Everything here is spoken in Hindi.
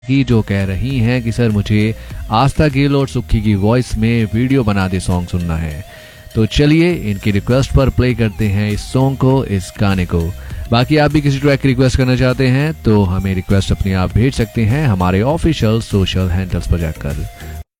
ही जो कह रही हैं कि सर मुझे आस्था गिल और सुक्खी की वॉइस में वीडियो बना दे सॉन्ग सुनना है। तो चलिए इनकी रिक्वेस्ट पर प्ले करते हैं इस सॉन्ग को, इस गाने को। बाकी आप भी किसी ट्रैक की रिक्वेस्ट करना चाहते हैं तो हमें रिक्वेस्ट अपनी आप भेज सकते हैं हमारे ऑफिशियल सोशल हैंडल्स पर जाकर।